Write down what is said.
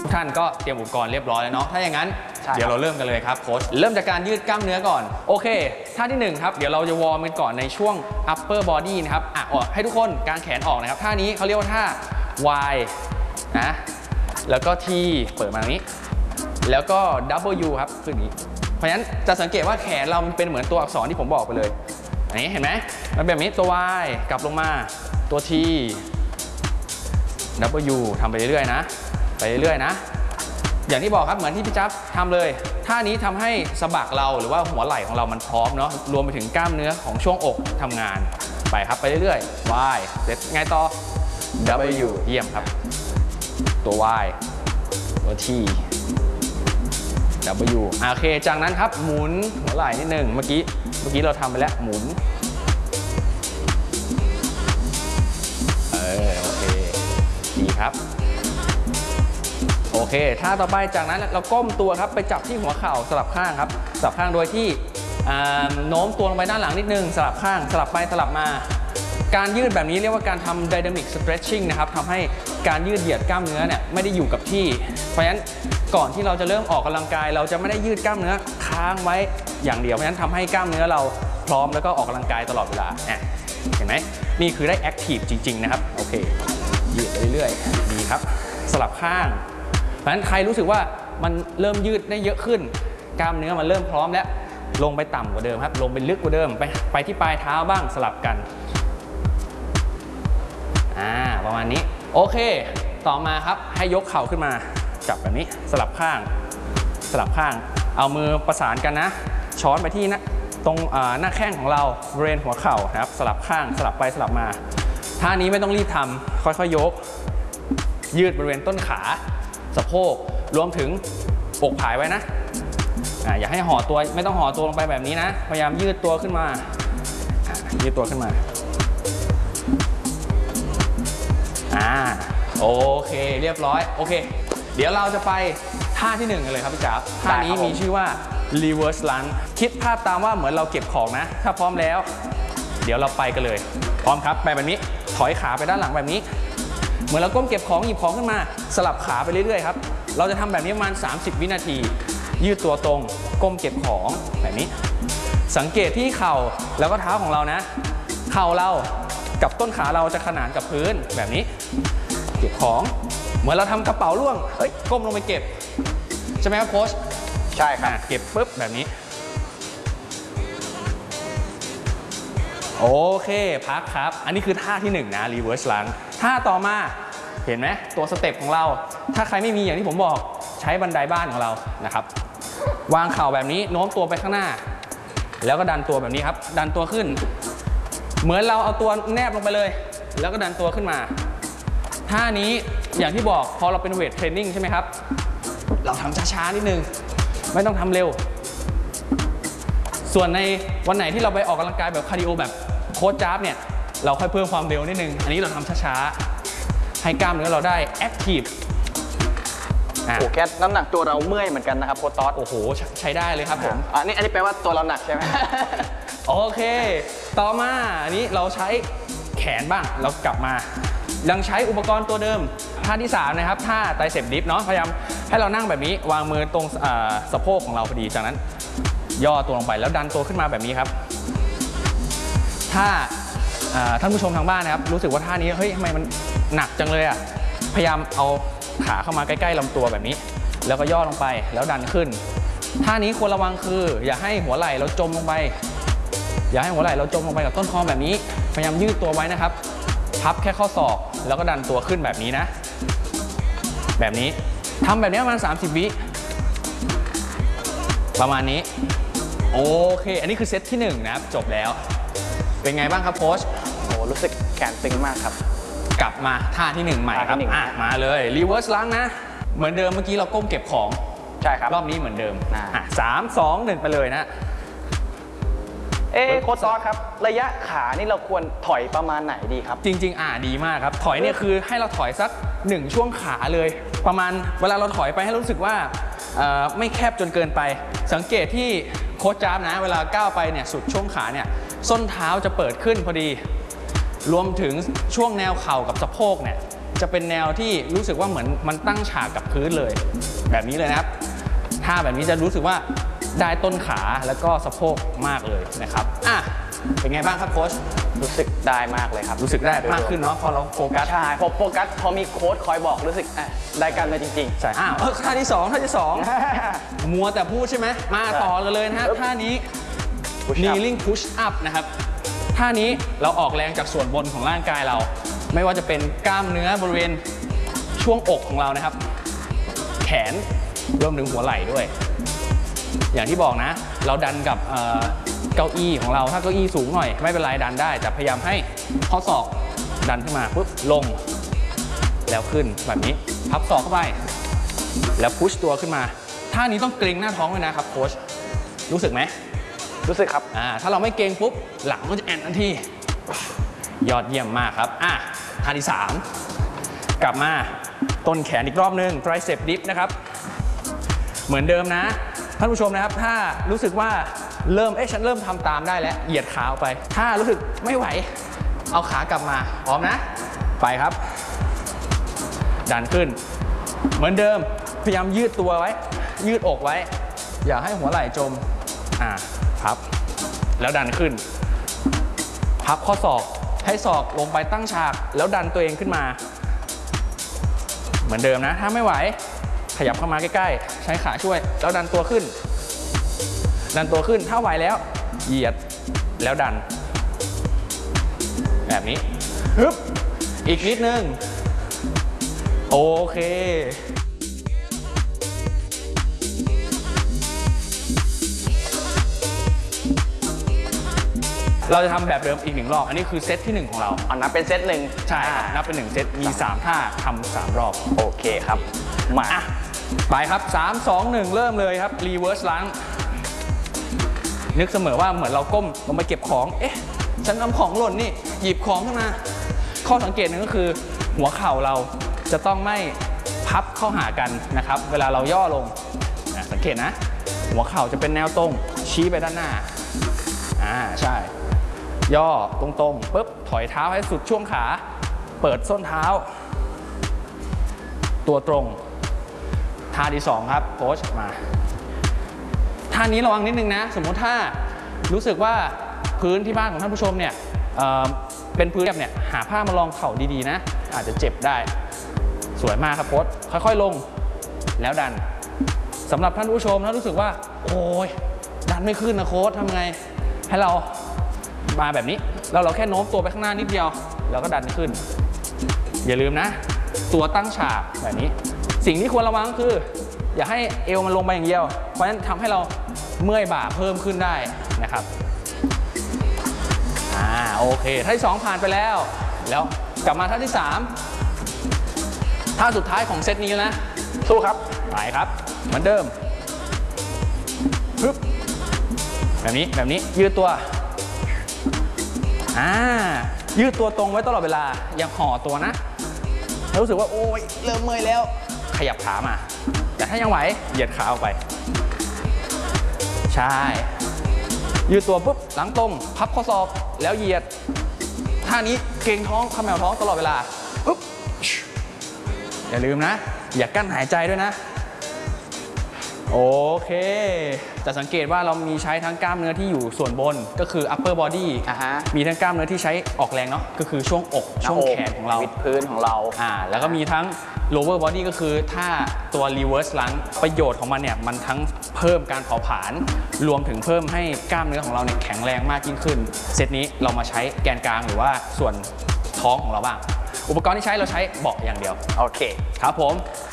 กท่านก็เตรียมอุปกรณ์เรียบร้อยแล้วเนาะถ้าอย่างนั้นเดี๋ยวเราเริ่มกันเลยครับโค้ชเริ่มจากการยืดกล้ามเนื้อก่อนโอเคท่าที่1ครับเดี๋ยวเราจะวอร์มกันก่อนในช่วง upper body นะครับให้ทุกคนกางแขนออกนะครับท่านี้เขาเรียกว่าท่า Y นะแล้วก็ T เปิดมาตรงนี้แล้วก็ W ครับคืออย่างนี้เพราะฉะนั้นจะสังเกตว่าแขนเรามันเป็นเหมือนตัวอักษรที่ผมบอกไปเลยอันนี้เห็นไหมมันแบบนี้ตัว Y กลับลงมาตัว T W ทำไปเรื่อยๆนะไปเรื่อยๆนะอย่างที่บอกครับเหมือนที่พี่จับทำเลยท่านี้ทำให้สะบักเราหรือว่าหัวไหล่ของเรามันพร้อมเนาะรวมไปถึงกล้ามเนื้อของช่วงอกทำงานไปครับไปเรื่อยๆ Y เสร็จไงต่อ W เยี่ยมครับตัว Y ตัว T W โอเคจากนั้นครับหมุนหัวไหล่นิดนึงเมื่อกี้เราทำไปแล้วหมุนโอเคดีครับโอเคท่าต่อไปจากนั้นเราก้มตัวครับไปจับที่หัวเข่าสลับข้างครับสลับข้างโดยที่โน้มตัวลงไปด้านหลังนิดนึงสลับข้างสลับไปสลับมาการยืดแบบนี้เรียกว่าการทำ dynamic stretching นะครับทำให้การยืดเหยียดกล้ามเนื้อเนี่ยไม่ได้อยู่กับที่เพราะฉะนั้นก่อนที่เราจะเริ่มออกกำลังกายเราจะไม่ได้ยืดกล้ามเนื้อค้างไว้อย่างเดียวเพราะฉะนั้นทำให้กล้ามเนื้อเราพร้อมแล้วก็ออกกำลังกายตลอดเวลาเห็นไหมนี่คือได้ active จริงๆนะครับโอเคยืดไปเรื่อยๆดีครับสลับข้างเพราะฉะนั้นใครรู้สึกว่ามันเริ่มยืดได้เยอะขึ้นกล้ามเนื้อมันเริ่มพร้อมแล้วลงไปต่ำกว่าเดิมครับลงไปลึกกว่าเดิมไปที่ปลายเท้าบ้างสลับกันประมาณนี้โอเคต่อมาครับให้ยกเข่าขึ้นมาจับแบบนี้สลับข้างเอามือประสานกันนะช้อนไปที่ตรงหน้าแข้งของเราบริเวณหัวเข่านะครับสลับข้างสลับไปสลับมาท่านี้ไม่ต้องรีบทำค่อยๆยกยืดบริเวณต้นขาสะโพกรวมถึงอกผายไว้นะอย่าให้ห่อตัวไม่ต้องห่อตัวลงไปแบบนี้นะพยายามยืดตัวขึ้นมายืดตัวขึ้นมาโอเคเรียบร้อยโอเคเดี๋ยวเราจะไปท่าที่1กันเลยครับพี่จ๋าท่านี้มีชื่อว่า reverse lunge คิดภาพตามว่าเหมือนเราเก็บของนะถ้าพร้อมแล้วเดี๋ยวเราไปกันเลยพร้อมครับไปแบบนี้ถอยขาไปด้านหลังแบบนี้เหมือนเราก้มเก็บของหยิบของขึ้นมาสลับขาไปเรื่อยๆครับเราจะทำแบบนี้ประมาณ30 วินาทียืดตัวตรงก้มเก็บของแบบนี้สังเกตที่เข่าแล้วก็เท้าของเรานะเข่าเรากับต้นขาเราจะขนานกับพื้นแบบนี้เก็บของเหมือนเราทำกระเป๋าล่วงก้มลงไปเก็บใช่ไหมครับโค้ชใช่ครับเก็บปุ๊บแบบนี้โอเคพักครับอันนี้คือท่าที่1นะ reverse lunge ท่าต่อมาเห็นไหมตัวสเต็ปของเราถ้าใครไม่มีอย่างที่ผมบอกใช้บันไดบ้านของเรานะครับวางเข่าแบบนี้โน้มตัวไปข้างหน้าแล้วก็ดันตัวแบบนี้ครับดันตัวขึ้นเหมือนเราเอาตัวแนบลงไปเลยแล้วก็ดันตัวขึ้นมาท่านี้อย่างที่บอกพอเราเป็นเวทเทรนนิ่งใช่ไหมครับเราทำช้าๆนิดนึงไม่ต้องทำเร็วส่วนในวันไหนที่เราไปออกกำลังกายแบบคาร์ดิโอแบบโค้ชจ๊าบเนี่ยเราค่อยเพิ่มความเร็วนิดนึงอันนี้เราทำช้าๆให้กล้ามเนื้อเราได้แอคทีฟโอ้แค่น้ำหนักตัวเราเมื่อยเหมือนกันนะครับโค้ชต๊อดโอ้โหใช้ได้เลยครับผมอันนี้แปลว่าตัวเราหนักใช่ไหมโอเคต่อมาอันนี้เราใช้แขนบ้างเรากลับมายังใช้อุปกรณ์ตัวเดิมท่าที่3นะครับท่าไตรเซปดิฟเนาะพยายามให้เรานั่งแบบนี้วางมือตรงสะโพกของเราพอดีจากนั้นย่อตัวลงไปแล้วดันตัวขึ้นมาแบบนี้ครับถ้าท่านผู้ชมทางบ้านนะครับรู้สึกว่าท่านี้เฮ้ยทำไมมันหนักจังเลยอ่ะพยายามเอาขาเข้ามาใกล้ๆลำตัวแบบนี้แล้วก็ย่อลงไปแล้วดันขึ้นท่านี้ควรระวังคืออย่าให้หัวไหล่เราจมลงไปอย่าให้หัวไหล่เราจมลงไปกับต้นคอแบบนี้พยายามยืดตัวไว้นะครับพับแค่ข้อศอกแล้วก็ดันตัวขึ้นแบบนี้นะแบบนี้ทำแบบนี้ประมาณ30 วิประมาณนี้โอเคอันนี้คือเซตที่1นะครับจบแล้วเป็นไงบ้างครับโค้ชโอ้รู้สึกแขนตึงมากครับกลับมาท่าที่1ใหม่ครับมาเลย reverse lunge นะเหมือนเดิมเมื่อกี้เราก้มเก็บของใช่ครับรอบนี้เหมือนเดิม3 2 1ไปเลยนะโค้ชซอสครับระยะขานี่เราควรถอยประมาณไหนดีครับจริงๆดีมากครับถอยเนี่ยคือให้เราถอยสัก1ช่วงขาเลยประมาณเวลาเราถอยไปให้รู้สึกว่าไม่แคบจนเกินไปสังเกตที่โค้ชจ๊าบนะเวลาก้าวไปเนี่ยสุดช่วงขาเนี่ยส้นเท้าจะเปิดขึ้นพอดีรวมถึงช่วงแนวเข่ากับสะโพกเนี่ยจะเป็นแนวที่รู้สึกว่าเหมือนมันตั้งฉากกับพื้นเลยแบบนี้เลยนะครับท่าแบบนี้จะรู้สึกว่าได้ต้นขาแล้วก็สะโพกมากเลยนะครับเป็นไงบ้างครับโค้ชรู้สึกได้มากเลยครับรู้สึกได้มากขึ้นเนาะพอเราโฟกัสใช่พอโฟกัสพอมีโค้ชคอยบอกรู้สึกได้กันเลยจริงๆใช่ท่าที่2 มัวแต่พูดใช่ไหมมาต่อเลยนะฮะท่านี้ kneeling push up นะครับท่านี้เราออกแรงจากส่วนบนของร่างกายเราไม่ว่าจะเป็นกล้ามเนื้อบริเวณช่วงอกของเรานะครับแขนรวมถึงหัวไหล่ด้วยอย่างที่บอกนะเราดันกับเก้าอี้ของเราถ้าเก้าอี้สูงหน่อยไม่เป็นไรดันได้แต่พยายามให้ข้อศอกดันขึ้นมาปุ๊บลงแล้วขึ้นแบบนี้พับศอกเข้าไปแล้วพุชตัวขึ้นมาท่านี้ต้องเกร็งหน้าท้องเลยนะครับโค้ชรู้สึกไหมรู้สึกครับถ้าเราไม่เกร็งปุ๊บหลังก็จะแอนทันทียอดเยี่ยมมากครับท่าที่3กลับมาต้นแขนอีกรอบนึง tricep dip นะครับเหมือนเดิมนะท่านผู้ชมนะครับถ้ารู้สึกว่าฉันเริ่มทำตามได้แล้วเหยียดขาออกไปถ้ารู้สึกไม่ไหวเอาขากลับมาพร้อมนะไปครับดันขึ้นเหมือนเดิมพยายามยืดตัวไว้ยืดอกไว้อย่าให้หัวไหล่จมพับแล้วดันขึ้นพับข้อศอกให้ศอกลงไปตั้งฉากแล้วดันตัวเองขึ้นมาเหมือนเดิมนะถ้าไม่ไหวขยับเข้ามาใกล้ๆใช้ขาช่วยแล้วดันตัวขึ้นถ้าไหวแล้วเหยียดแล้วดันแบบนี้ฮึบอีกนิดนึงโอเคเราจะทำแบบเดิมอีก1 รอบอันนี้คือเซตที่1ของเรานับเป็นเซต1 ใช่นับเป็น1 เซตมี3 ท่าทำ3 รอบโอเคครับมาไปครับ3 2 1เริ่มเลยครับ reverse lungeนึกเสมอว่าเหมือนเราก้มลงไปเก็บของฉันทำของหล่นนี่หยิบของขึ้นมาข้อสังเกตหนึ่งก็คือหัวเข่าเราจะต้องไม่พับเข้าหากันนะครับเวลาเราย่อลงสังเกตนะหัวเข่าจะเป็นแนวตรงชี้ไปด้านหน้าใช่ย่อตรงๆปุ๊บถอยเท้าให้สุดช่วงขาเปิดส้นเท้าตัวตรงท่าที่2ครับโค้ชมาท่านี้ระวังนิดนึงนะสมมติถ้ารู้สึกว่าพื้นที่บ้านของท่านผู้ชมเนี่ยเป็นพื้นแบบเนี่ยหาผ้ามารองเข่าดีๆนะอาจจะเจ็บได้สวยมากครับโค้ชค่อยๆลงแล้วดันสำหรับท่านผู้ชมถ้ารู้สึกว่าโอ้ยดันไม่ขึ้นนะโค้ชทำไงให้เรามาแบบนี้แล้วเราแค่โน้มตัวไปข้างหน้านิดเดียวแล้วก็ดันขึ้นอย่าลืมนะตัวตั้งฉากแบบนี้สิ่งที่ควรระวังคืออย่าให้เอวมันลงไปอย่างเดียวเพราะฉะนั้นทำให้เราเมื่อยบ่าเพิ่มขึ้นได้นะครับโอเคท่าที่2ผ่านไปแล้วกลับมาท่าที่3ท่าสุดท้ายของเซตนี้นะสู้ครับไปครับเหมือนเดิมปึ๊บแบบนี้ยืดตัวยืดตัวตรงไว้ตลอดเวลาอย่าห่อตัวนะรู้สึกว่าโอ้ยเริ่มเมื่อยแล้วขยับขามาแต่ถ้ายังไหวเหยียดขาออกไปใช่ยืดตัวปุ๊บหลังตรงพับข้อศอกแล้วเหยียดท่านี้เกร็งท้องเขม่าท้องตลอดเวลาปุ๊บอย่าลืมนะอย่ากั้นหายใจด้วยนะโอเคจะสังเกตว่าเรามีใช้ทั้งกล้ามเนื้อที่อยู่ส่วนบนก็คือ upper body มีทั้งกล้ามเนื้อที่ใช้ออกแรงเนาะก็คือช่วงอกช่วงแขนของเราวิดพื้นของเราแล้วก็มีทั้ง lower body ก็คือถ้าตัว reverse lunge ประโยชน์ของมันเนี่ยมันทั้งเพิ่มการเผาผลาญรวมถึงเพิ่มให้กล้ามเนื้อของเราเนี่ยแข็งแรงมากยิ่งขึ้นเซตนี้เรามาใช้แกนกลางหรือว่าส่วนท้องของเราบ้างอุปกรณ์ที่ใช้เราใช้เบาะอย่างเดียวโอเคครับผม